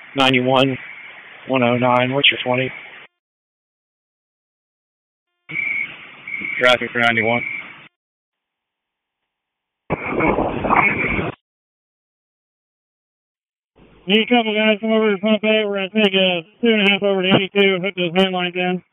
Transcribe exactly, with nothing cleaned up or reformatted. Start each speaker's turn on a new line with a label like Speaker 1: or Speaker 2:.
Speaker 1: ninety-one, one oh nine. What's your twenty? Traffic for ninety-one.
Speaker 2: Need a couple guys come over to pump eight. We're going to take a two and a half over to eighty-two and hook those main lines in.